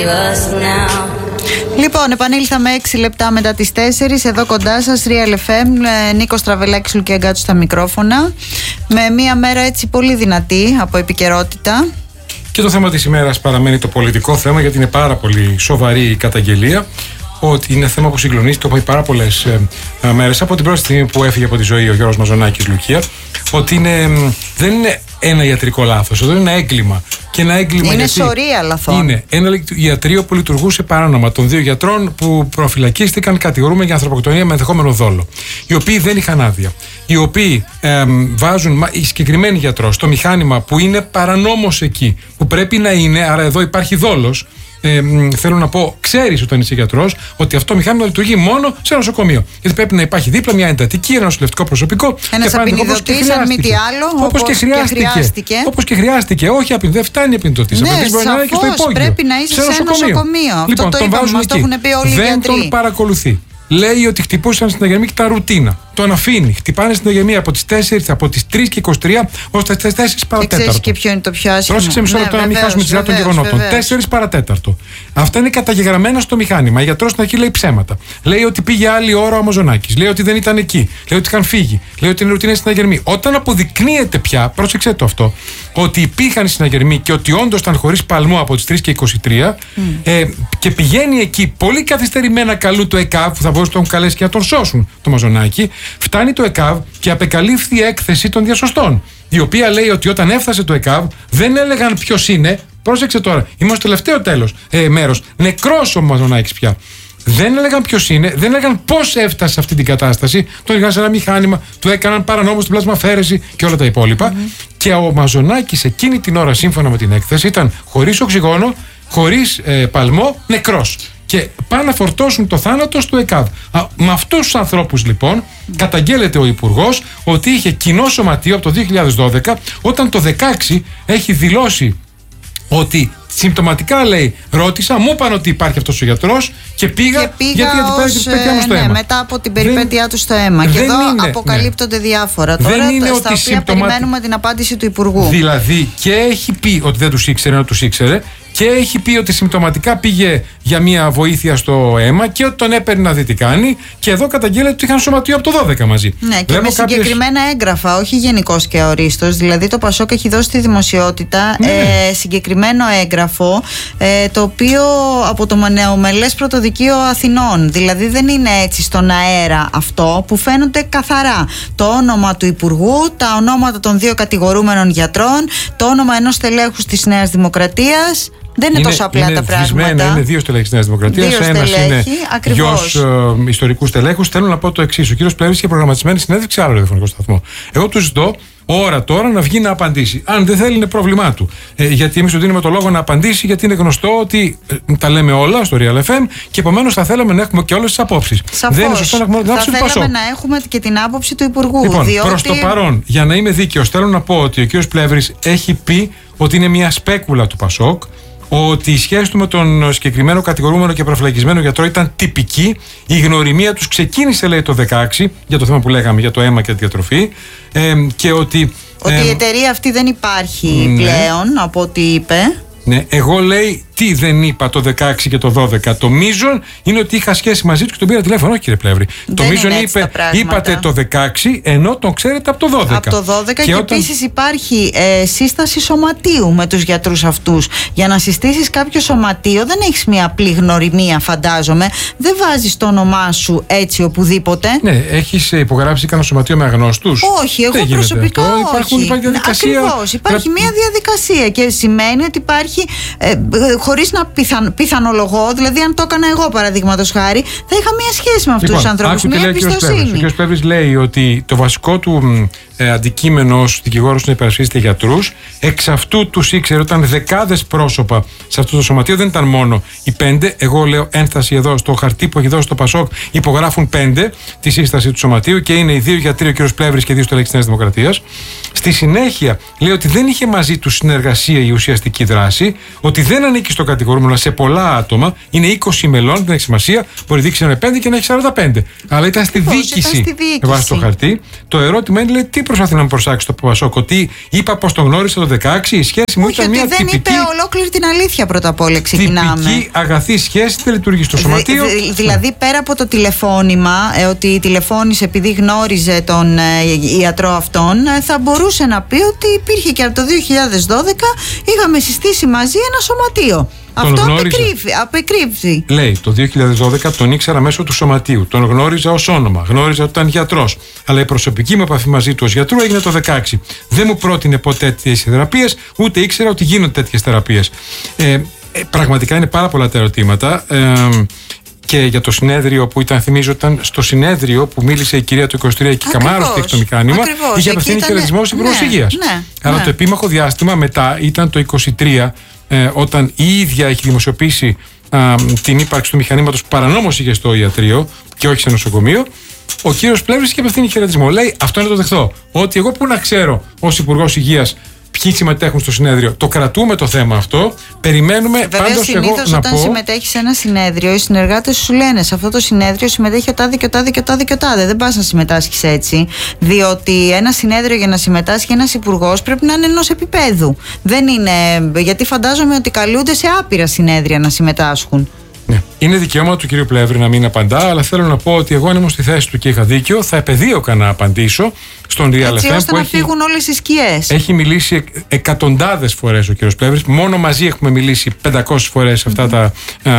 Λοιπόν, επανήλθαμε 6 λεπτά μετά τις 4. Εδώ κοντά σας, Real FM, Νίκος Τραβελάκης, Λουκία Γκάτσου στα μικρόφωνα. Με μια μέρα έτσι πολύ δυνατή από επικαιρότητα. Και το θέμα της ημέρας παραμένει το πολιτικό θέμα, γιατί είναι πάρα πολύ σοβαρή η καταγγελία. Ότι είναι θέμα που συγκλονίζει, το έχω πάρα πολλές μέρες από την πρώτη στιγμή που έφυγε από τη ζωή ο Γιώργος Μαζονάκης, Λουκία. Ότι δεν είναι ένα ιατρικό λάθος, εδώ είναι ένα έγκλημα. Και ένα έγκλημα είναι σωρία λαθών. Είναι ένα ιατρείο που λειτουργούσε παράνομα των δύο γιατρών που προφυλακίστηκαν, κατηγορούμενοι για ανθρωποκτονία με ενδεχόμενο δόλο. Οι οποίοι δεν είχαν άδεια. Οι οποίοι βάζουν, οι συγκεκριμένοι γιατρός, το μηχάνημα που είναι παρανόμος εκεί, που πρέπει να είναι, άρα εδώ υπάρχει δόλος. Θέλω να πω, ξέρεις όταν είσαι γιατρός ότι αυτό το μηχάνημα λειτουργεί μόνο σε νοσοκομείο. Γιατί πρέπει να υπάρχει δίπλα μια εντατική, ένα νοσηλευτικό προσωπικό. Ένας απεινιδωτής, αν μη τι άλλο. Όπως και χρειάστηκε. Όπως και χρειάστηκε. Όχι, δεν φτάνει επεινδωτής. Ναι, σαφώς πρέπει να είσαι σε ένα νοσοκομείο. Λοιπόν, αυτό το είπαμε, μας το έχουν πει όλοι οι γιατροί. Δεν τον παρακολουθεί. Λέει ότι χτυπούσαν στην αγερμή και τα ρουτίνα. Τον αφήνει. Χτυπάνε στην αγερμή από τις 3 και 23 ως τις 4 παρατέταρτο. Ξέρεις και ποιο είναι το πιο άσχημο. Πρόσεξε μισό λεπτό να μην χάσουμε τη σειρά των γεγονότων. 4 παρατέταρτο. Αυτά είναι καταγεγραμμένα στο μηχάνημα. Η γιατρός στην αρχή λέει ψέματα. Λέει ότι πήγε άλλη ώρα ο Μαζονάκης. Λέει ότι δεν ήταν εκεί. Λέει ότι είχαν φύγει. Λέει ότι είναι ρουτίνες στην αγερμή. Όταν αποδεικνύεται πια, πρόσεξε το αυτό, ότι υπήρχαν στην αγερμή και ότι όντως ήταν χωρίς παλμό από τις 3 και 23 και πηγαίνει εκεί πολύ καθυστερημένα, καλούν το ΕΚΑΒ που θα μπορούσαν να τον καλέσει και να τον σώσουν το Μαζονάκη. Φτάνει το ΕΚΑΒ και απεκαλύφθη η έκθεση των διασωστών. Η οποία λέει ότι όταν έφτασε το ΕΚΑΒ δεν έλεγαν ποιος είναι. Πρόσεξε τώρα, είμαστε στο τελευταίο μέρος. Νεκρός ο Μαζονάκης πια. Δεν έλεγαν ποιος είναι, δεν έλεγαν πώς έφτασε σε αυτή την κατάσταση. Τον είχαν σε ένα μηχάνημα, του έκαναν παρανόμως την πλασμαφέρεση και όλα τα υπόλοιπα. Και ο Μαζονάκης εκείνη την ώρα, σύμφωνα με την έκθεση, ήταν χωρίς οξυγόνο, χωρίς παλμό, νεκρός. Και πάνε να φορτώσουν το θάνατο στο ΕΚΑΒ. Με αυτούς τους ανθρώπους λοιπόν καταγγέλλεται ο Υπουργός ότι είχε κοινό σωματείο από το 2012, όταν το 2016 έχει δηλώσει ότι συμπτωματικά, λέει, ρώτησα, μου είπαν ότι υπάρχει αυτός ο γιατρός και πήγα γιατί αντιπέτεια μου στο αίμα. Μετά από την περιπέτειά του στο αίμα. Και εδώ αποκαλύπτονται διάφορα. Τώρα στα οποία περιμένουμε την απάντηση του Υπουργού. Δηλαδή και έχει πει ότι δεν τους ήξερε, ενώ τους ήξερε, και έχει πει ότι συμπτωματικά πήγε για μια βοήθεια στο αίμα και ότι τον έπαιρνε να δει τι κάνει. Και εδώ καταγγέλλεται ότι είχαν σωματείο από το 12 μαζί. Ναι, και με συγκεκριμένα έγγραφα, όχι γενικώς και αορίστως. Δηλαδή το Πασόκ έχει δώσει στη δημοσιότητα συγκεκριμένο έγγραφο, το οποίο από το Νεομελές Πρωτοδικείο Αθηνών. Δηλαδή δεν είναι έτσι στον αέρα αυτό, που φαίνονται καθαρά το όνομα του Υπουργού, τα ονόματα των δύο κατηγορούμενων γιατρών, το όνομα ενός τελέχους της Νέας Δημοκρατίας. Δεν είναι τόσο απλά τα πράγματα. Είναι δύο στελέχοι της Νέας Δημοκρατίας. Ένας είναι γιος ιστορικού τελέχους. Θέλω να πω το εξής. Ο κύριος Πλεύρης είχε προγραμματισμένη συνέντευξη σε άλλο ραδιοφωνικό σταθμό. Εγώ του ζητώ ώρα τώρα να βγει να απαντήσει. Αν δεν θέλει, είναι πρόβλημά του. Γιατί εμείς του δίνουμε το λόγο να απαντήσει, γιατί είναι γνωστό ότι τα λέμε όλα στο Real FM και επομένως θα θέλαμε να έχουμε και όλες τις απόψεις. Σαφώς. Δεν είναι σωστό να έχουμε την άποψη του Πασόκ. Θα θέλαμε να έχουμε και την άποψη του Υπουργού. Λοιπόν, προς το παρόν, για να είμαι δίκαιος, θέλω να πω ότι ο κύριος Πλεύρης έχει πει ότι είναι μια σπέκουλα του Πασόκ, ότι η σχέση του με τον συγκεκριμένο κατηγορούμενο και προφυλακισμένο γιατρό ήταν τυπική. Η γνωριμία τους ξεκίνησε, λέει, το 2016 για το θέμα που λέγαμε, για το αίμα και τη διατροφή. Και ότι η εταιρεία αυτή δεν υπάρχει πλέον, από ό,τι είπε. Ναι, εγώ, λέει, τι δεν είπα το 16 και το 12. Το μείζον είναι ότι είχα σχέση μαζί του και τον πήρα τηλέφωνο. Όχι, κύριε Πλεύρη. Το μείζον είπατε το 16, ενώ τον ξέρετε από το 12. Από το 12 και επίσης υπάρχει σύσταση σωματείου με τους γιατρούς αυτούς. Για να συστήσεις κάποιο σωματείο δεν έχεις μια απλή γνωριμία, φαντάζομαι. Δεν βάζεις το όνομά σου έτσι οπουδήποτε. Ναι, έχεις υπογράψει κανένα σωματείο με αγνώστους? Όχι, εγώ προσωπικά όχι. Ακριβώς, υπάρχει μια διαδικασία και σημαίνει ότι υπάρχει. Χωρίς να πιθανολογώ, δηλαδή αν το έκανα εγώ παραδείγματος χάρη, θα είχα μία σχέση με αυτούς τους ανθρώπους, μία εμπιστοσύνη. Ο κ. Πλεύρης λέει ότι το βασικό του αντικείμενο ως δικηγόρος να υπερασπίζεται γιατρούς, εξ αυτού τους ήξερε όταν δεκάδες πρόσωπα σε αυτό το σωματείο, δεν ήταν μόνο οι 5. Εγώ λέω ένσταση εδώ στο χαρτί που έχει δώσει το Πασόκ, υπογράφουν 5 τη σύσταση του σωματείου και είναι οι 2 γιατροί, ο κ. Πλεύρης και 2 στελέχοι της Νέας Δημοκρατίας. Στη συνέχεια λέει ότι δεν είχε μαζί του συνεργασία η ουσιαστική δράση, ότι δεν ανήκει στο στο κατηγορούμενο, σε πολλά άτομα. Είναι 20 μελών, δεν έχει σημασία. Μπορεί να δείξει ένα 5 και να έχει 45. Αλλά ήταν στη διοίκηση βάσει το χαρτί. Το ερώτημα είναι, λέει, τι προσπαθεί να μου προσάξει το Πασόκ? Ότι είπα πως τον γνώρισα το 16, η σχέση μου ήταν μια τυπική. Δεν είπε ολόκληρη την αλήθεια πρώτα απ' όλα. Ξεκινάμε. Τυπική αγαθή σχέση, δεν λειτουργεί στο σωματείο. Δηλαδή, πέρα από το τηλεφώνημα, ότι τηλεφώνησε επειδή γνώριζε τον ιατρό αυτόν, θα μπορούσε να πει ότι υπήρχε και από το 2012 είχαμε συστήσει μαζί ένα σωματείο. Αυτό απεκρύβει. Λέει, το 2012 τον ήξερα μέσω του σωματείου. Τον γνώριζα ως όνομα. Γνώριζα ότι ήταν γιατρός. Αλλά η προσωπική μου επαφή μαζί του ως γιατρού έγινε το 16. Δεν μου πρότεινε ποτέ τέτοιες θεραπείες, ούτε ήξερα ότι γίνονται τέτοιες θεραπείες. Πραγματικά είναι πάρα πολλά τα ερωτήματα. Και για το συνέδριο που ήταν, θυμίζω, ήταν στο συνέδριο που μίλησε η κυρία του 23 εκεί Καμάρος και έχει το μηχάνημα. Είχε απευθύνει χαιρετισμό στην Υπουργός Υγείας. Αλλά το επίμαχο διάστημα μετά ήταν το 23, όταν η ίδια έχει δημοσιοποιήσει την ύπαρξη του μηχανήματος που παρανόμως είχε στο ιατρείο και όχι σε νοσοκομείο. Ο κύριος Πλεύρης είχε απευθύνει χαιρετισμό. Λέει, αυτό είναι το δεχτώ. Ότι εγώ που να ξέρω ως Υπουργός Υγείας ποιοι συμμετέχουν στο συνέδριο. Το κρατούμε το θέμα αυτό. Περιμένουμε. Πάντως, συνήθως όταν συμμετέχει σε ένα συνέδριο, οι συνεργάτες σου λένε σε αυτό το συνέδριο συμμετέχει ο τάδε και ο τάδε και ο τάδε και ο τάδε. Δεν πας να συμμετάσχεις έτσι. Διότι ένα συνέδριο για να συμμετάσχει ένας υπουργός πρέπει να είναι ενός επίπεδου. Δεν είναι. Γιατί φαντάζομαι ότι καλούνται σε άπειρα συνέδρια να συμμετάσχουν. Ναι. Είναι δικαίωμα του κ. Πλεύρη να μην απαντά, αλλά θέλω να πω ότι εγώ αν ήμουν στη θέση του και είχα δίκιο, θα επεδίωκα να απαντήσω στον Real FM. Έτσι ώστε να φύγουν όλες οι σκιές. Έχει μιλήσει εκατοντάδες φορές ο κ. Πλεύρης. Μόνο μαζί έχουμε μιλήσει 500 φορές αυτά τα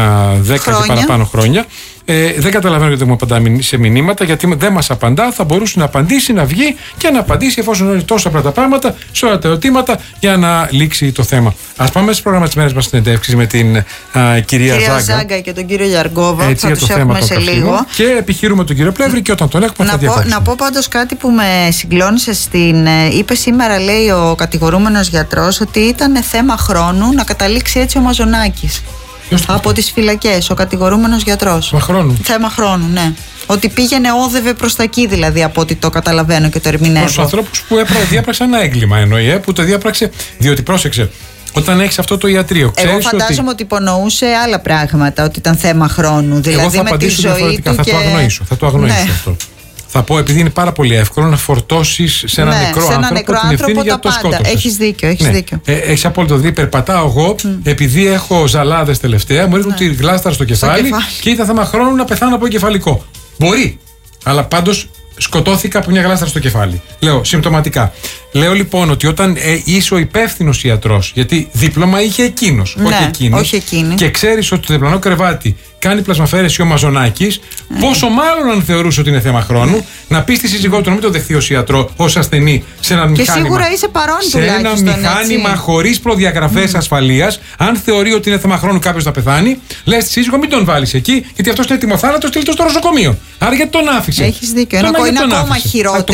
10 και παραπάνω χρόνια. Δεν καταλαβαίνω γιατί δεν μου απαντά σε μηνύματα, γιατί δεν μας απαντά. Θα μπορούσε να απαντήσει, να βγει και να απαντήσει, εφόσον είναι τόσα απλά τα πράγματα, σε όλα τα ερωτήματα, για να λήξει το θέμα. Ας πάμε στις προγραμματισμένες μας συνεντεύξεις με την κυρία Ζάγκα και τον κύριο Λιαργκόβα. Έτσι, θα τους έχουμε σε λίγο. Και επιχειρούμε τον κύριο Πλεύρη και όταν τον έχουμε θα διαβάσουμε. Να πω πάντως κάτι που με συγκλώνησε είπε σήμερα, λέει ο κατηγορούμενος γιατρός, ότι ήταν θέμα χρόνου να καταλήξει έτσι ο Μαζονάκης. Από τις φυλακές, ο κατηγορούμενος γιατρός. Θέμα χρόνου, ναι. Ότι πήγαινε, όδευε προς τα εκεί, δηλαδή, από ό,τι το καταλαβαίνω και το ερμηνεύω. Προς ανθρώπους που διάπραξαν ένα έγκλημα, εννοεί, που το διάπραξε. Διότι πρόσεξε, όταν έχεις αυτό το ιατρείο, εγώ φαντάζομαι ότι υπονοούσε άλλα πράγματα, ότι ήταν θέμα χρόνου. Δηλαδή, εγώ θα απαντήσω διαφορετικά, θα το αγνοήσω αυτό. Θα πω, επειδή είναι πάρα πολύ εύκολο να φορτώσεις σε ένα νεκρό άνθρωπο την ευθύνη για το σκότωσες. Έχεις δίκιο. Έχεις απόλυτο δίκιο. Περπατάω εγώ, επειδή έχω ζαλάδες τελευταία, μου ρίχνουν τη γλάστρα στο κεφάλι και ήταν θέμα χρόνου να πεθάνω από εγκεφαλικό. Μπορεί. Αλλά πάντως σκοτώθηκα από μια γλάστρα στο κεφάλι. Λέω συμπτωματικά. Λέω λοιπόν ότι όταν είσαι ο υπεύθυνος ιατρός, γιατί δίπλωμα είχε εκείνος, όχι εκείνη, και ξέρεις ότι το διπλανό κρεβάτι κάνει πλασμαφαίρεση ο Μαζονάκης, πόσο μάλλον αν θεωρούσε ότι είναι θέμα χρόνου, να πει στη σύζυγό του να μην το δεχθεί ως ιατρό, ως ασθενή, σε ένα μηχάνημα. Και σίγουρα είσαι παρόν τουλάχιστον. Σε ένα μηχάνημα χωρίς προδιαγραφές ασφαλείας, αν θεωρεί ότι είναι θέμα χρόνου κάποιος θα πεθάνει, λες στη σύζυγο μην τον βάλεις εκεί, γιατί αυτός είναι έτοιμοθάνατος, στείλ το στο νοσοκομείο. Άρα γιατί τον άφησε. Έχεις δίκιο. Είναι ακόμα χειρότερο.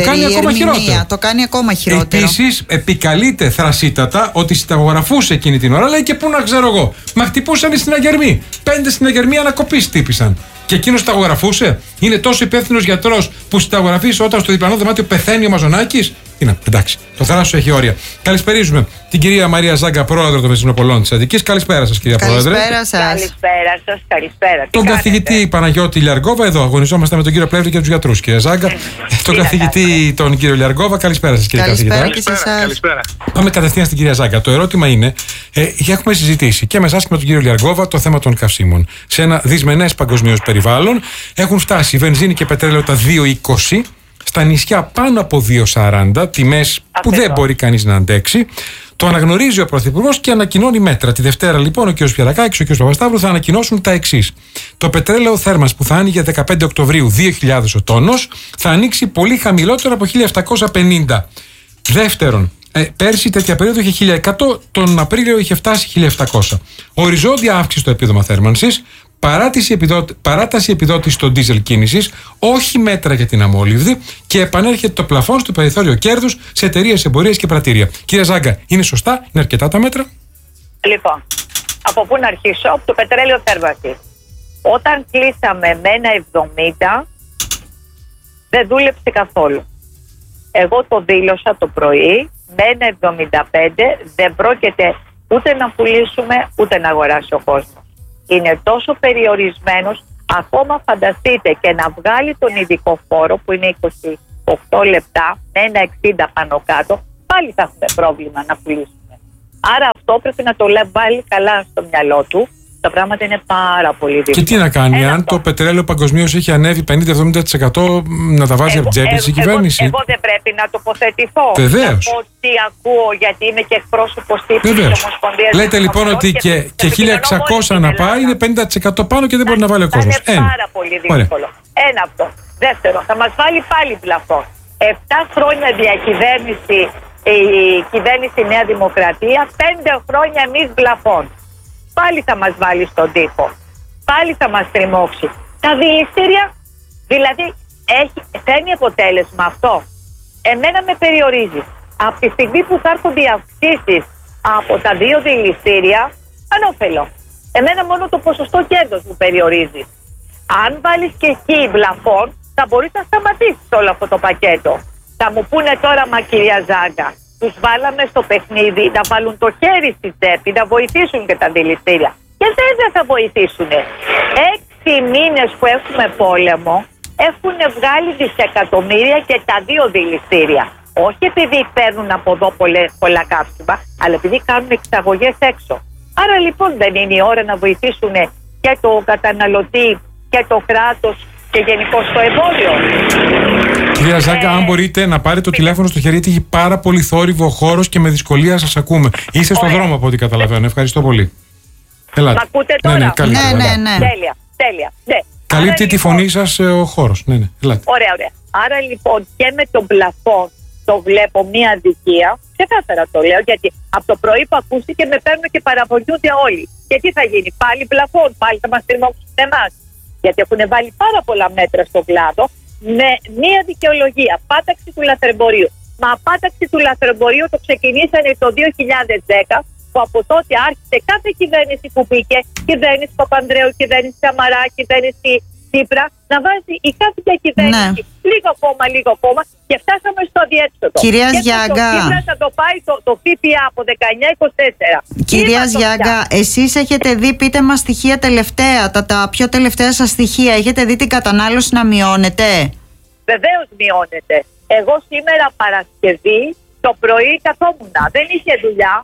Το κάνει ακόμα χειρότερο. Επίσης, επικαλείται θρασίτατα ότι συνταγογραφούσε εκείνη την ώρα. Λέει και πού να ξέρω εγώ. Μα χτυπούσαν οι συναγερμοί. 5 συναγερμοί ανακοπής χτύπησαν. Και εκείνος συνταγογραφούσε. Είναι τόσο υπεύθυνος γιατρός που συνταγογραφείς όταν στο διπλανό δωμάτιο πεθαίνει ο Μαζονάκης. Είναι, εντάξει, το θράσος έχει όρια. Καλησπερίζουμε την κυρία Μαρία Ζάγκα, πρόεδρο των Μεσσηνοπολών της Αττικής. Καλησπέρα σας, κυρία Πρόεδρε. Καλησπέρα σας, καλησπέρα. Τον καθηγητή Παναγιώτη Λιαργκόβα, εδώ αγωνιζόμαστε με τον κύριο Πλεύρη και τους γιατρούς, κυρία Ζάγκα. Τον καθηγητή τον κύριο Λιαργκόβα, καλησπέρα σας, κύριε καθηγητά. Καλησπέρα. Πάμε κατευθείαν στην κυρία Ζάγκα. Το ερώτημα είναι, έχουμε συζητήσει και με εσάς και με τον κύριο Λιαργκόβα το θέμα των καυσίμων. Σε ένα δυσμενές παγκοσμίως περιβάλλον έχουν φτάσει η βενζίνη και πετρέλαιο τα 2,20. Στα νησιά πάνω από 2,40, τιμές που δεν μπορεί κανείς να αντέξει. Το αναγνωρίζει ο Πρωθυπουργός και ανακοινώνει μέτρα. Τη Δευτέρα λοιπόν ο κ. Πιερακάκης, ο κ. Παπασταύρου θα ανακοινώσουν τα εξής. Το πετρέλαιο θέρμας που θα άνοιγε 15 Οκτωβρίου 2.000 ο τόνος θα ανοίξει πολύ χαμηλότερο από 1.750. Δεύτερον, πέρσι τέτοια περίοδο είχε 1.100, τον Απρίλιο είχε φτάσει 1.700. Οριζόντια αύξηση στο επίδομα θέρμανσης, παράταση επιδότηση στο ντίζελ κίνησης, όχι μέτρα για την αμόλυβδη και επανέρχεται το πλαφόν στο περιθώριο κέρδους σε εταιρείες, εμπορίες και πρατήρια. Κύριε Ζάγκα, είναι σωστά, είναι αρκετά τα μέτρα? Λοιπόν, από πού να αρχίσω? Από το πετρέλαιο θέρμανσης. Όταν κλείσαμε με 1,70 δεν δούλεψε καθόλου. Εγώ το δήλωσα το πρωί, με 1,75 δεν πρόκειται ούτε να πουλήσουμε, ούτε να αγοράσει ο κόσμος. Είναι τόσο περιορισμένος, ακόμα φανταστείτε και να βγάλει τον ειδικό φόρο που είναι 28 λεπτά με ένα 60 πάνω κάτω, πάλι θα έχουμε πρόβλημα να πουλήσουμε. Άρα αυτό πρέπει να το βάλει καλά στο μυαλό του. Τα πράγματα είναι πάρα πολύ δύσκολα. Και τι να κάνει, αν το πετρέλαιο παγκοσμίως έχει ανέβει 50-70%, να τα βάζει από τσέπη της η κυβέρνηση? Εγώ δεν πρέπει να τοποθετηθώ. Βεβαίως. Να πω τι ακούω, γιατί είμαι και εκπρόσωπος της Ομοσπονδίας. Λέτε λοιπόν ότι και 1.600 να πάει είναι 50% πάνω και δεν μπορεί να βάλει ο κόσμος. Είναι πάρα πολύ δύσκολο. Ένα αυτό. Δεύτερο, θα μας βάλει πάλι πλαφόν. 7 χρόνια διακυβέρνηση η κυβέρνηση Νέα Δημοκρατία, 5 χρόνια εμείς πλαφόν. Πάλι θα μας βάλει στον τοίχο. Πάλι θα μας τριμώξει. Τα δηληστήρια, δηλαδή, φέρνει αποτέλεσμα αυτό. Εμένα με περιορίζει. Από τη στιγμή που θα έρχονται οι αυξήσεις από τα 2 δηληστήρια, ανώφελο. Εμένα μόνο το ποσοστό κέρδος μου περιορίζει. Αν βάλεις και εκεί πλαφόν, θα μπορείς να σταματήσεις όλο αυτό το πακέτο. Θα μου πούνε τώρα, μα κυρία Ζάγκα, τους βάλαμε στο παιχνίδι να βάλουν το χέρι στη τσέπη, να βοηθήσουν και τα δηληστήρια. Και δεν θα βοηθήσουν. 6 μήνες που έχουμε πόλεμο, έχουν βγάλει δισεκατομμύρια και τα 2 δηληστήρια. Όχι επειδή παίρνουν από εδώ πολλά καύσιμα, αλλά επειδή κάνουν εξαγωγές έξω. Άρα λοιπόν δεν είναι η ώρα να βοηθήσουν και το καταναλωτή και το κράτος και γενικώς το εμπόριο? Κυρία Ζάγκα, αν μπορείτε να πάρετε το τηλέφωνο στο χέρι, γιατί έχει πάρα πολύ θόρυβο ο χώρος και με δυσκολία σας ακούμε. Είστε στον δρόμο από ό,τι καταλαβαίνω. Ευχαριστώ πολύ. Ελάτε. Μ' ακούτε τώρα? Ναι. Τέλεια. Ναι. Καλύπτει τη φωνή σας ο χώρος. Ναι. Ελάτε. Ωραία. Άρα λοιπόν και με τον πλαφόν το βλέπω μία αδικία. Ξεκάθαρα το λέω, γιατί από το πρωί που ακούστηκε με παίρνουν και παραπονιούνται όλοι. Και τι θα γίνει, πάλι πλαφόν, πάλι θα μας τριμώξουν εμάς? Γιατί έχουν βάλει πάρα πολλά μέτρα στον κλάδο με μία δικαιολογία, πάταξη του λαθρεμπορίου. Μα πάταξη του λαθρεμπορίου το ξεκινήσανε το 2010, που από τότε άρχισε κάθε κυβέρνηση που μπήκε, κυβέρνηση Παπανδρέου, κυβέρνηση Σαμαρά, κυβέρνηση Τσίπρα, να βάζει η κάθε κυβέρνηση λίγο ακόμα και φτάσαμε στο αδιέξοδο. Κυρία Ζιάγκα, το Τσίπρα θα το πάει το ΦΠΑ από 19-24. Κυρία Ζιάγκα, εσείς έχετε δει, πείτε μας στοιχεία τελευταία, τα πιο τελευταία σας στοιχεία, έχετε δει την κατανάλωση να μειώνεται? Βεβαίως μειώνεται. Εγώ σήμερα Παρασκευή το πρωί καθόμουν, δεν είχε δουλειά.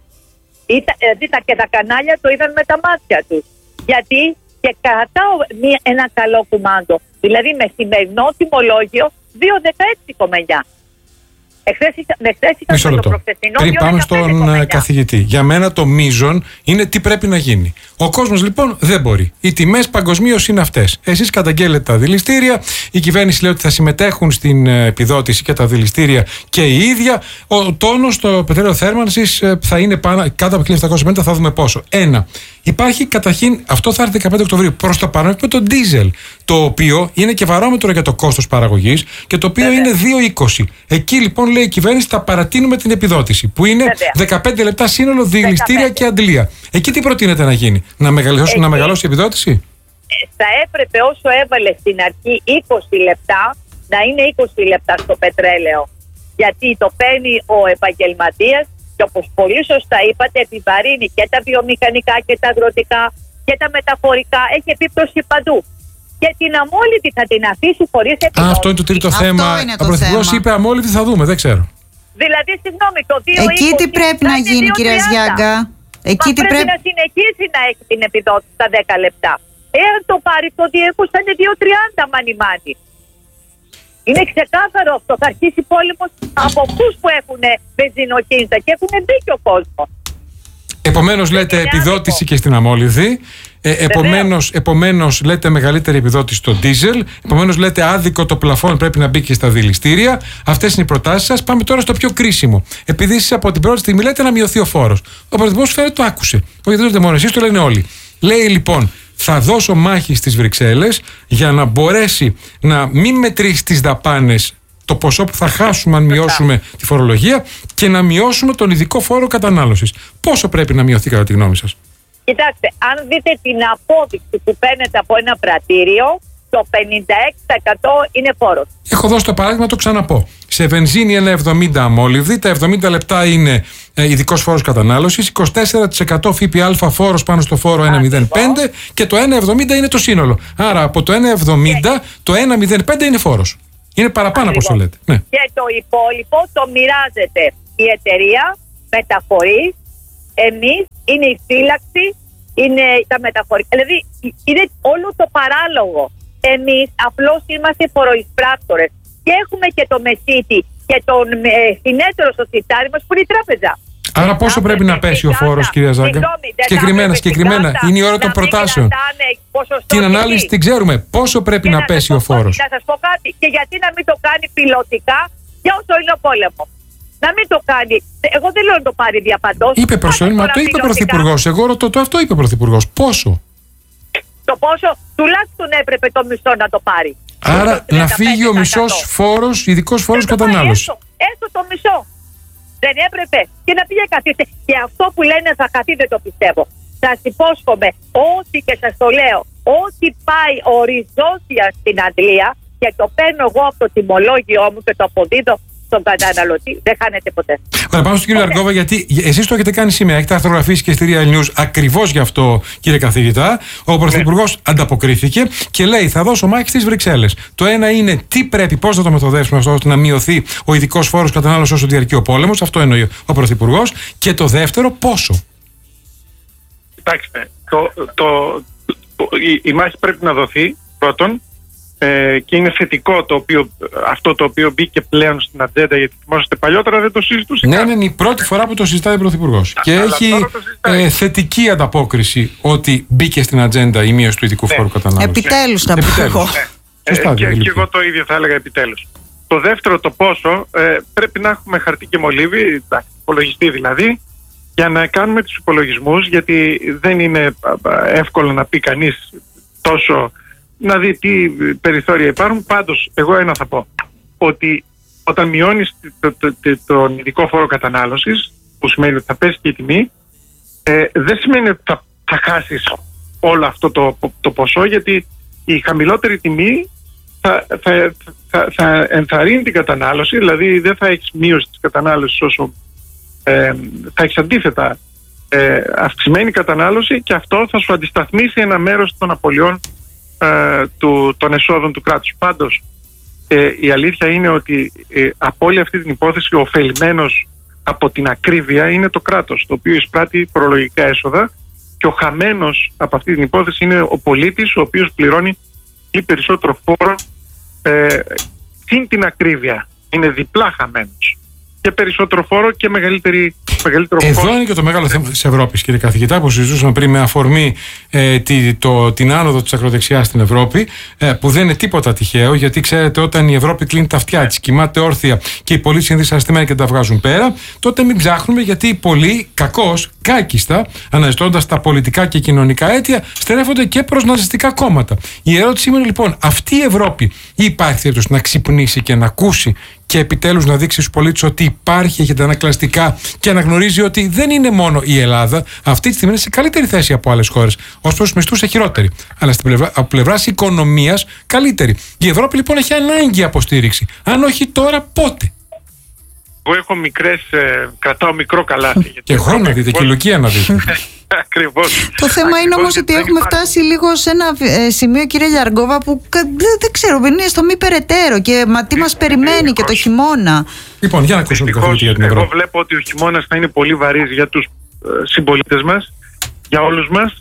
Και τα κανάλια το είδαν με τα μάτια τους. Γιατί και κρατάω ένα καλό κουμάντο. Δηλαδή με σημερινό τιμολόγιο 2,16,9. Εχθές ήταν το προχθεσινό. Πριν πάμε στον καθηγητή. Για μένα το μείζον είναι τι πρέπει να γίνει. Ο κόσμος λοιπόν δεν μπορεί. Οι τιμές παγκοσμίως είναι αυτές. Εσείς καταγγέλλετε τα δηληστήρια. Η κυβέρνηση λέει ότι θα συμμετέχουν στην επιδότηση και τα δηληστήρια και η ίδια. Ο τόνος στο πετρέλαιο θέρμανσης θα είναι κάτω από 1.750, θα δούμε πόσο. Υπάρχει καταρχήν, αυτό θα έρθει 15 Οκτωβρίου, προς το παρόν με το ντίζελ, το οποίο είναι και βαρόμετρο για το κόστος παραγωγής και το οποίο είναι 2,20. Εκεί λοιπόν λέει η κυβέρνηση θα παρατείνουμε την επιδότηση, που είναι 15 λεπτά σύνολο δηληστήρια και αντλία. Εκεί τι προτείνεται να γίνει, να μεγαλώσει η επιδότηση? Θα έπρεπε όσο έβαλε στην αρχή 20 λεπτά, να είναι 20 λεπτά στο πετρέλαιο. Γιατί το παίρνει ο επαγγελματίας. Και όπως πολύ σωστά είπατε, επιβαρύνει και τα βιομηχανικά και τα αγροτικά και τα μεταφορικά. Έχει επίπτωση παντού. Και την αμόλυτη θα την αφήσει χωρίς επιδότηση. Αυτό είναι το τρίτο θέμα. Ο Πρωθυπουργός είπε αμόλυτη, θα δούμε, δεν ξέρω. Δηλαδή, συγγνώμη, το 2,20. Εκεί τι πρέπει να γίνει, κυρία Ζιάγκα? Πρέπει να συνεχίσει να έχει την επιδότηση στα 10 λεπτά. Εάν το πάρει το 2,20 θα είναι 2,30 μάνι. Είναι ξεκάθαρο αυτό. Θα αρχίσει πόλεμος από αυτούς που έχουν βενζινοκίνητα και έχουν μπει ο κόσμος. Επομένως λέτε επιδότηση και στην αμόλυδη. Επομένως λέτε μεγαλύτερη επιδότηση στο ντίζελ. Επομένως λέτε άδικο το πλαφόν πρέπει να μπει και στα δηληστήρια. Αυτές είναι οι προτάσεις σας. Πάμε τώρα στο πιο κρίσιμο. Επειδή εσείς από την πρώτη στιγμή λέτε να μειωθεί ο φόρος. Ο Πρωθυπουργός φαίνεται το άκουσε. Όχι, δεν το λέτε μόνο εσείς, το λένε όλοι. Λέει λοιπόν, θα δώσω μάχη στις Βρυξέλλες για να μπορέσει να μην μετρήσει τις δαπάνες, το ποσό που θα χάσουμε αν μειώσουμε τη φορολογία, και να μειώσουμε τον ειδικό φόρο κατανάλωσης. Πόσο πρέπει να μειωθεί κατά τη γνώμη σας? Κοιτάξτε, αν δείτε την απόδειξη που παίρνετε από ένα πρατήριο, το 56% είναι φόρος. Έχω δώσει το παράδειγμα, το ξαναπώ. σε βενζίνη 1,70 αμόλυβδη, τα 70 λεπτά είναι ειδικός φόρος κατανάλωσης, 24% ΦΠΑ φόρος πάνω στο φόρο 1,05 και το 1,70 είναι το σύνολο. Άρα από το 1,70 το 1,05 είναι φόρος. Είναι παραπάνω από όσο λέτε. Ναι. Και το υπόλοιπο το μοιράζεται η εταιρεία, μεταφορείς, εμείς, είναι η φύλαξη, είναι τα μεταφορικά. Δηλαδή είναι όλο το παράλογο. Εμείς απλώς είμαστε φοροεισπράκτορες και έχουμε και το μεσίτη και τον φθηνότερο στο σιτάρι μας που είναι η τράπεζα. Άρα πόσο πρέπει να πέσει ο φόρος, κυρία Ζάγκα? Συγκεκριμένα, είναι η ώρα των προτάσεων. Την ανάλυση την ξέρουμε. Πόσο πρέπει να πέσει ο φόρος? Να σας πω κάτι. Και γιατί να μην το κάνει πιλωτικά για όσο είναι ο πόλεμος? Να μην το κάνει. Εγώ δεν λέω να το πάρει διαπαντός. Είπε προσωρινά, το είπε ο Πρωθυπουργός. Εγώ ρωτώ, αυτό είπε ο Πρωθυπουργός. Πόσο? Το πόσο? Τουλάχιστον έπρεπε το μισό να το πάρει. Άρα να φύγει ο μισός φόρος, ειδικός φόρος κατανάλωσης. Έστω το μισό. Δεν έπρεπε? Και να πήγε καθίστε. Και αυτό που λένε θα καθίσει δεν το πιστεύω. Σας υπόσχομαι ότι, και σας το λέω, ότι πάει οριζόντια στην αντλία και το παίρνω εγώ από το τιμολόγιο μου και το αποδίδω στον καταναλωτή, δεν χάνεται ποτέ. Ωραία, πάμε στον κύριο Λαργκόβα, γιατί εσείς το έχετε κάνει σήμερα. Έχετε αρθρογραφήσει και στη Real News ακριβώς γι' αυτό, κύριε καθηγητά. Ο Πρωθυπουργός ανταποκρίθηκε και λέει: θα δώσω μάχη στις Βρυξέλλες. Το ένα είναι τι πρέπει, πώς θα το μεθοδεύσουμε αυτό ώστε να μειωθεί ο ειδικός φόρος κατανάλωσης όσο διαρκεί ο πόλεμος. Αυτό εννοεί ο Πρωθυπουργός. Και το δεύτερο, πόσο? Κοιτάξτε, η μάχη πρέπει να δοθεί πρώτον. Και είναι θετικό αυτό το οποίο μπήκε πλέον στην ατζέντα, γιατί θυμόσαστε παλιότερα δεν το συζητούσε. Ναι, είναι η πρώτη φορά που το συζητάει ο Πρωθυπουργός. Και έχει θετική ανταπόκριση ότι μπήκε στην ατζέντα η μείωση του ειδικού φόρου κατανάλωσης. Επιτέλους τα πω. Και εγώ το ίδιο θα έλεγα, επιτέλους. Το δεύτερο, το πόσο, πρέπει να έχουμε χαρτί και μολύβι, υπολογιστή δηλαδή, για να κάνουμε τους υπολογισμούς, γιατί δεν είναι εύκολο να πει κανείς τόσο, να δει τι περιθώρια υπάρχουν. Πάντως, εγώ ένα θα πω, ότι όταν μειώνεις τον ειδικό φόρο κατανάλωσης, που σημαίνει ότι θα πέσει και η τιμή, δεν σημαίνει ότι θα χάσεις όλο αυτό το ποσό, γιατί η χαμηλότερη τιμή θα ενθαρρύνει την κατανάλωση, δηλαδή δεν θα έχεις μείωση της κατανάλωσης όσο θα έχεις αντίθετα αυξημένη κατανάλωση, και αυτό θα σου αντισταθμίσει ένα μέρος των απολειών των εσόδων του κράτους. Πάντως η αλήθεια είναι ότι από όλη αυτή την υπόθεση ο ωφελημένος από την ακρίβεια είναι το κράτος, το οποίο εισπράττει φορολογικά έσοδα, και ο χαμένος από αυτή την υπόθεση είναι ο πολίτης, ο οποίος πληρώνει ή περισσότερο φόρο συν την ακρίβεια. Είναι διπλά χαμένος. Και περισσότερο φόρο και μεγαλύτερο Εδώ φόρο. είναι και το μεγάλο θέμα της Ευρώπης, κύριε καθηγητά, που συζητούσαμε πριν με αφορμή την άνοδο της ακροδεξιάς στην Ευρώπη, που δεν είναι τίποτα τυχαίο, γιατί ξέρετε, όταν η Ευρώπη κλείνει τα αυτιά της, κοιμάται όρθια και οι πολίτες είναι δυσαρεστημένοι και τα βγάζουν πέρα, τότε μην ψάχνουμε, γιατί οι πολλοί κακώς, κάκιστα, αναζητώντας τα πολιτικά και κοινωνικά αίτια, στερεύονται και προς ναζιστικά κόμματα. Η ερώτηση είναι λοιπόν, αυτή η Ευρώπη υπάρχει περίπτωση να ξυπνήσει και να ακούσει και επιτέλους να δείξει στους πολίτες ότι υπάρχει, έχετε ανακλαστικά, και να γνωρίζει ότι δεν είναι μόνο η Ελλάδα αυτή τη στιγμή είναι σε καλύτερη θέση από άλλες χώρες. Ως προς τους μισθούς είναι χειρότερη, αλλά από πλευράς οικονομίας καλύτερη. Η Ευρώπη λοιπόν έχει ανάγκη αποστήριξη. Αν όχι τώρα, πότε? Εγώ έχω κρατάω μικρό καλάθι. Και εγώ να δείτε, και η Λουκία να δείτε. Ακριβώς. Το θέμα είναι όμως ότι έχουμε φτάσει λίγο σε ένα σημείο, κύριε Λαργκόβα, που δεν ξέρω, είναι στο μη περαιτέρω και τι μας περιμένει και το χειμώνα. Λοιπόν, για να ακούσουμε το καθηγητή για την Ευρώπη. Εγώ βλέπω ότι ο χειμώνας θα είναι πολύ βαρύς για τους συμπολίτες μας, για όλους μας,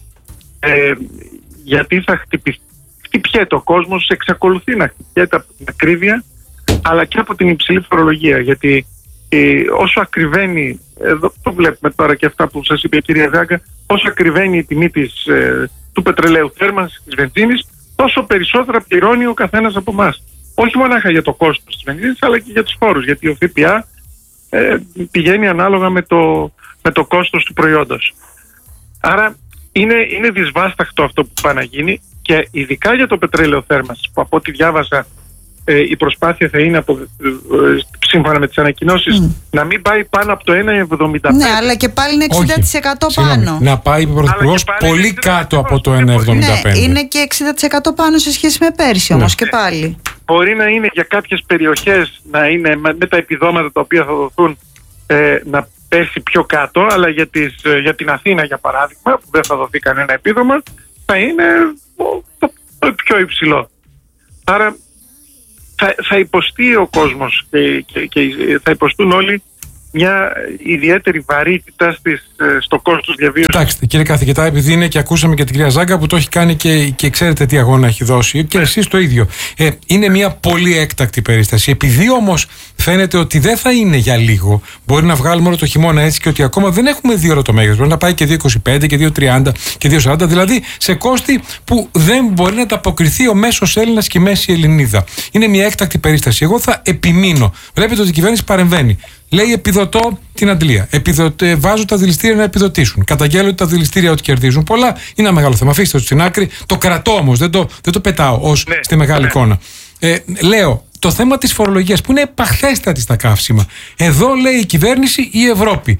γιατί θα χτυπιέται ο κόσμος, εξακολουθεί να χτυπιέται από την ακρίβεια, αλλά και από την υψηλή φορολογία, γιατί όσο ακριβένει, εδώ το βλέπουμε τώρα και αυτά που σας είπε η κυρία Ζάγκα, όσο ακριβένει η τιμή του πετρελαίου θέρμανσης, της βενζίνης, τόσο περισσότερα πληρώνει ο καθένας από εμάς. Όχι μονάχα για το κόστος της βενζίνης, αλλά και για τους φόρους, γιατί ο ΦΠΑ πηγαίνει ανάλογα με το κόστος του προϊόντος. Άρα είναι δυσβάσταχτο αυτό που πάει να γίνει, και ειδικά για το πετρέλαιο θέρμανσης, που από ό,τι διάβασα η προσπάθεια θα είναι σύμφωνα με τις ανακοινώσεις να μην πάει πάνω από το 1,75. Ναι, αλλά και πάλι είναι 60% πάνω. Να πάει ο Πρωθυπουργός πολύ κάτω από το 1,75. Ναι, είναι και 60% πάνω σε σχέση με πέρσι όμως και πάλι. Μπορεί να είναι για κάποιες περιοχές να είναι με τα επιδόματα τα οποία θα δοθούν να πέσει πιο κάτω, αλλά για την Αθήνα για παράδειγμα, που δεν θα δοθεί κανένα επίδομα, θα είναι το πιο υψηλό. Άρα θα υποστεί ο κόσμος και θα υποστούν όλοι μια ιδιαίτερη βαρύτητα στο κόστος διαβίωσης. Κοιτάξτε, κύριε καθηγητά, επειδή είναι και ακούσαμε και την κυρία Ζάγκα που το έχει κάνει και ξέρετε τι αγώνα έχει δώσει, και εσείς το ίδιο. Είναι μια πολύ έκτακτη περίσταση. Επειδή όμως φαίνεται ότι δεν θα είναι για λίγο, μπορεί να βγάλουμε όλο το χειμώνα έτσι, και ότι ακόμα δεν έχουμε 2 ώρο το μέγεθος. Μπορεί να πάει και 2,25 και 2,30 και 2,40, δηλαδή σε κόστη που δεν μπορεί να ανταποκριθεί ο μέσος Έλληνας και η μέση Ελληνίδα. Είναι μια έκτακτη περίσταση. Εγώ θα επιμείνω. Βλέπετε ότι η κυβέρνηση παρεμβαίνει. Λέει επιδοτώ την αντλία. Βάζω τα δηληστήρια να επιδοτήσουν. Καταγγέλλω ότι τα δηληστήρια ότι κερδίζουν πολλά είναι ένα μεγάλο θέμα. Αφήστε το στην άκρη. Το κρατώ όμως. Δεν το πετάω ως στη μεγάλη εικόνα. Λέω το θέμα της φορολογίας που είναι επαχθέστατη στα καύσιμα. Εδώ λέει η κυβέρνηση η Ευρώπη.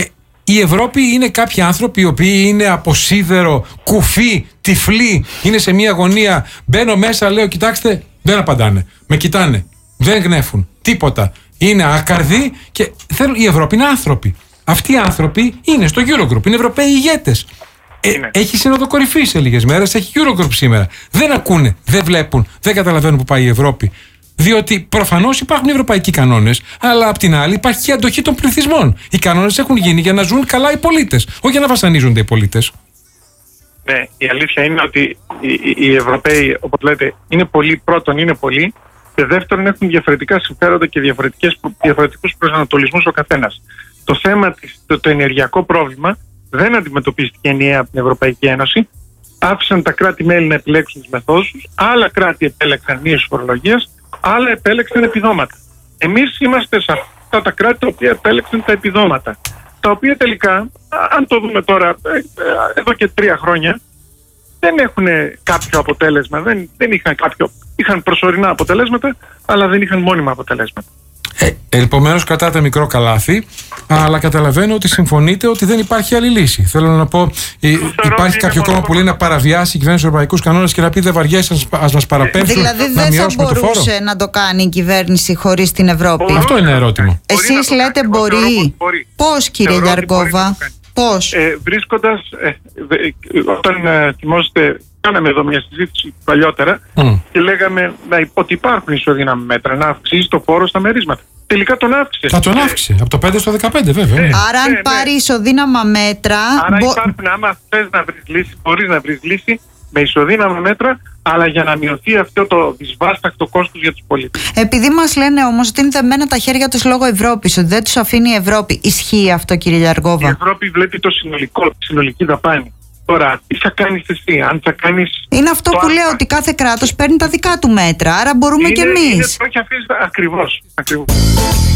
Η Ευρώπη είναι κάποιοι άνθρωποι οι οποίοι είναι από σίδερο, κουφοί, τυφλοί. Είναι σε μια γωνία. Μπαίνω μέσα, λέω κοιτάξτε, δεν απαντάνε. Με κοιτάνε. Δεν γνέφουν. Τίποτα. Είναι ακαρδοί και η Ευρώπη είναι άνθρωποι. Αυτοί οι άνθρωποι είναι στο Eurogroup, είναι Ευρωπαίοι ηγέτες. Έχει σύνοδο κορυφή σε λίγες μέρες, έχει Eurogroup σήμερα. Δεν ακούνε, δεν βλέπουν, δεν καταλαβαίνουν που πάει η Ευρώπη. Διότι προφανώς υπάρχουν ευρωπαϊκοί κανόνες, αλλά απ' την άλλη υπάρχει και αντοχή των πληθυσμών. Οι κανόνες έχουν γίνει για να ζουν καλά οι πολίτες, όχι για να βασανίζονται οι πολίτες. Ναι, η αλήθεια είναι ότι οι Ευρωπαίοι, όπως λέτε, είναι πολλοί. Πρώτον, είναι πολλοί. Και δεύτερον, έχουν διαφορετικά συμφέροντα και διαφορετικούς προσανατολισμούς ο καθένας. Το θέμα, το ενεργειακό πρόβλημα δεν αντιμετωπίστηκε ενιαία από την Ευρωπαϊκή Ένωση. Άφησαν τα κράτη-μέλη να επιλέξουν τις μεθόδους τους. Άλλα κράτη επέλεξαν μείωση φορολογίας, άλλα επέλεξαν επιδόματα. Εμείς είμαστε σε αυτά τα κράτη τα οποία επέλεξαν τα επιδόματα. Τα οποία τελικά, αν το δούμε τώρα, εδώ και 3 χρόνια, δεν έχουν κάποιο αποτέλεσμα, δεν είχαν προσωρινά αποτελέσματα, αλλά δεν είχαν μόνιμα αποτελέσματα. Επομένως κρατάτε μικρό καλάθι, αλλά καταλαβαίνω ότι συμφωνείτε ότι δεν υπάρχει άλλη λύση. Θέλω να πω, υπάρχει κάποιο κόμμα που λέει να παραβιάσει η κυβέρνηση τους ευρωπαϊκούς κανόνες και να πει δεν βαριέσαι, ας μας παραπέμψουν, δηλαδή να μειώσουμε το φόρο. Δεν θα μπορούσε να το κάνει η κυβέρνηση χωρίς την Ευρώπη. Αυτό είναι ερώτημα. Εσείς λέτε μπορεί. Πώς, κύριε Γιαργκόβα? Πώς? Βρίσκοντας, όταν θυμόστε, κάναμε εδώ μια συζήτηση παλιότερα και λέγαμε ότι υπάρχουν ισοδύναμα μέτρα να αυξήσει το φόρο στα μερίσματα. Τελικά τον αύξησε. Θα τον αύξησε από το 5 στο 15, βέβαια. Άρα, αν πάρει ισοδύναμα μέτρα. Άρα υπάρχουν, άμα θες να βρεις λύση, μπορείς να βρεις λύση με ισοδύναμα μέτρα, αλλά για να μειωθεί αυτό το δυσβάστακτο κόστος για τους πολίτες. Επειδή μας λένε όμως ότι είναι δεμένα τα χέρια τους λόγω Ευρώπης, ότι δεν τους αφήνει η Ευρώπη, ισχύει αυτό, κύριε Γιαργκόβα? Η Ευρώπη βλέπει τη συνολική δαπάνη. Τώρα, τι θα κάνεις εσύ, αν θα κάνεις. Είναι αυτό που λέω, ότι κάθε κράτος παίρνει τα δικά του μέτρα, άρα μπορούμε κι εμείς. Όχι, ακριβώς.